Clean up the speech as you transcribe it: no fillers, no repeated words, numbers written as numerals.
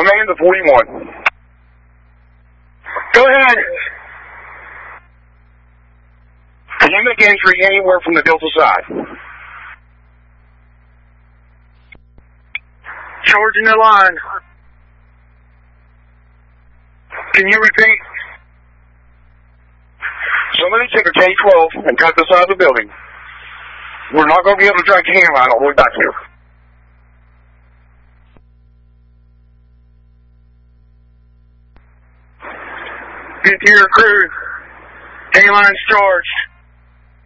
Command to 41. Go ahead. Can you make entry anywhere from the Delta side? Charging the line. Can you repeat? Somebody take a K-12 and cut the side of the building. We're not going to be able to drag the hand line all the way back here. Get to your crew. Hand line's charged.